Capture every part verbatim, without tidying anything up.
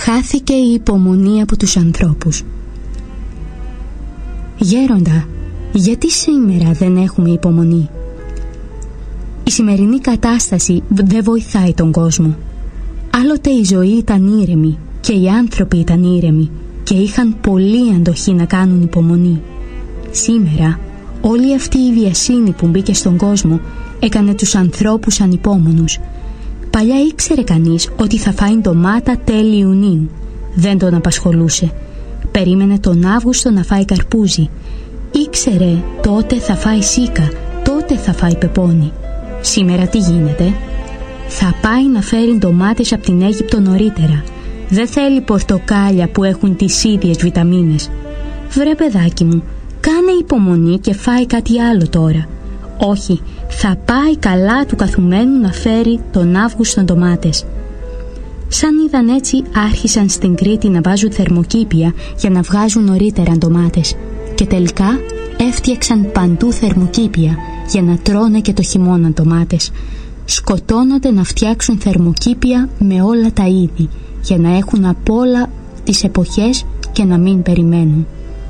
Χάθηκε η υπομονή από τους ανθρώπους. Γέροντα, γιατί σήμερα δεν έχουμε υπομονή? Η σημερινή κατάσταση δεν βοηθάει τον κόσμο. Άλλοτε η ζωή ήταν ήρεμη και οι άνθρωποι ήταν ήρεμοι και είχαν πολλή αντοχή να κάνουν υπομονή. Σήμερα όλη αυτή η βιασύνη που μπήκε στον κόσμο έκανε τους ανθρώπους ανυπόμονους. Παλιά ήξερε κανείς ότι θα φάει ντομάτα τέλη Ιουνίου. Δεν τον απασχολούσε. Περίμενε τον Αύγουστο να φάει καρπούζι. Ήξερε τότε θα φάει σίκα, τότε θα φάει πεπόνι. Σήμερα τι γίνεται? Θα πάει να φέρει ντομάτες από την Αίγυπτο νωρίτερα. Δεν θέλει πορτοκάλια που έχουν τις ίδιες βιταμίνες. Βρε παιδάκι μου, κάνε υπομονή και φάει κάτι άλλο τώρα. Όχι, θα πάει καλά του καθουμένου να φέρει τον Αύγουστο ντομάτες. Σαν είδαν έτσι, άρχισαν στην Κρήτη να βάζουν θερμοκήπια για να βγάζουν νωρίτερα ντομάτες. Και τελικά έφτιαξαν παντού θερμοκήπια για να τρώνε και το χειμώνα ντομάτες. Σκοτώνονται να φτιάξουν θερμοκήπια με όλα τα είδη για να έχουν απ' όλα τις εποχές και να μην περιμένουν.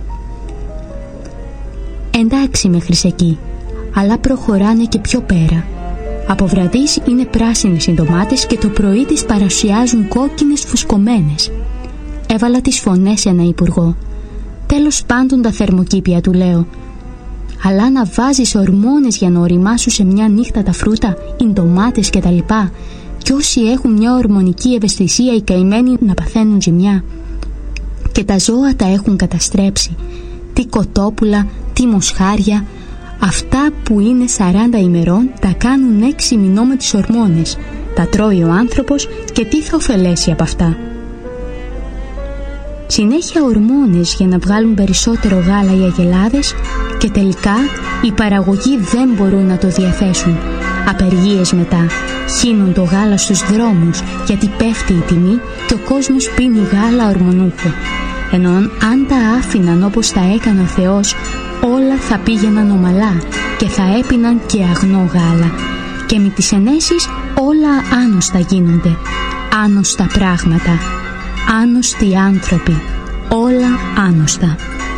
Εντάξει μέχρι εκεί, αλλά προχωράνε και πιο πέρα. Από βραδείς είναι πράσινες οι ντομάτες και το πρωί τις παρουσιάζουν κόκκινες φουσκωμένες. Έβαλα τις φωνές σε ένα υπουργό. Τέλος πάντων τα θερμοκήπια, του λέω. Αλλά να βάζεις ορμόνες για να οριμάσουν σε μια νύχτα τα φρούτα, οι ντομάτες και τα λοιπά, και όσοι έχουν μια ορμονική ευαισθησία οι καημένοι να παθαίνουν ζημιά. Και τα ζώα τα έχουν καταστρέψει. Τι κοτόπουλα, τι μοσχάρια. Αυτά που είναι σαράντα ημερών τα κάνουν έξι μηνών με τις ορμόνες. Τα τρώει ο άνθρωπος και τι θα ωφελέσει από αυτά? Συνέχεια ορμόνες για να βγάλουν περισσότερο γάλα οι αγελάδες και τελικά οι παραγωγοί δεν μπορούν να το διαθέσουν. Απεργίες μετά, χύνουν το γάλα στους δρόμους γιατί πέφτει η τιμή και ο κόσμος πίνει γάλα ορμονούχο. Ενώ αν τα άφηναν όπως τα έκανε ο Θεός, όλα θα πήγαιναν ομαλά και θα έπιναν και αγνό γάλα. Και με τις ενέσεις όλα άνοστα γίνονται. Άνοστα πράγματα. Άνοστοι άνθρωποι. Όλα άνοστα.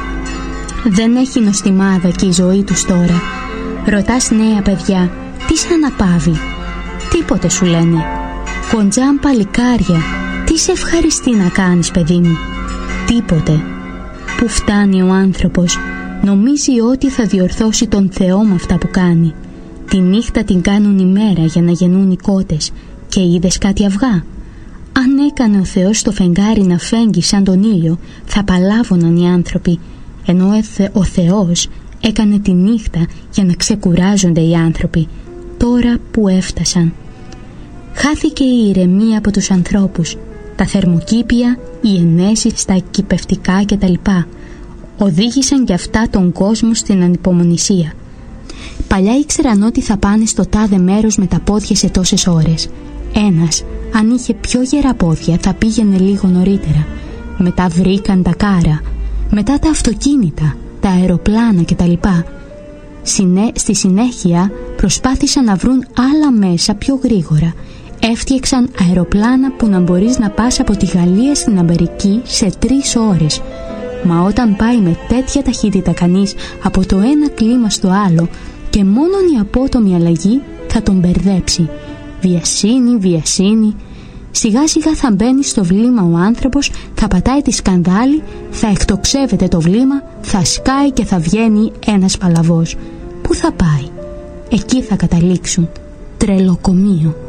Δεν έχει νοστιμάδα και η ζωή τους τώρα. Ρωτάς νέα παιδιά, τι σ' αναπαύει? Τίποτε σου λένε. Κοντζάμ παλικάρια, τι σε ευχαριστεί να κάνεις παιδί μου? Τίποτε. Πού φτάνει ο άνθρωπος? Νομίζει ότι θα διορθώσει τον Θεό με αυτά που κάνει. Τη νύχτα την κάνουν ημέρα για να γεννούν οι κότες. Και είδες κάτι αυγά? Αν έκανε ο Θεός το φεγγάρι να φέγγει σαν τον ήλιο, θα παλάβωναν οι άνθρωποι. Ενώ ο Θεός έκανε τη νύχτα για να ξεκουράζονται οι άνθρωποι. Τώρα που έφτασαν. Χάθηκε η ηρεμία από τους ανθρώπους. Τα θερμοκήπια, οι ενέσεις στα κυπευτικά κτλ. Οδήγησαν και αυτά τον κόσμο στην ανυπομονησία. Παλιά ήξεραν ότι θα πάνε στο τάδε μέρος με τα πόδια σε τόσες ώρες. Ένας, αν είχε πιο γερά πόδια, θα πήγαινε λίγο νωρίτερα. Μετά βρήκαν τα κάρα, μετά τα αυτοκίνητα, τα αεροπλάνα κτλ. Συνέ, στη συνέχεια προσπάθησαν να βρουν άλλα μέσα πιο γρήγορα. Έφτιαξαν αεροπλάνα που να μπορείς να πας από τη Γαλλία στην Αμερική σε τρεις ώρες. Μα όταν πάει με τέτοια ταχύτητα κανείς από το ένα κλίμα στο άλλο, και μόνον η απότομη αλλαγή θα τον μπερδέψει. Βιασύνη, βιασύνη. Σιγά σιγά θα μπαίνει στο βλήμα ο άνθρωπος, θα πατάει τη σκανδάλη, θα εκτοξεύεται το βλήμα, θα σκάει και θα βγαίνει ένας παλαβός. Πού θα πάει? Εκεί θα καταλήξουν. Τρελοκομείο.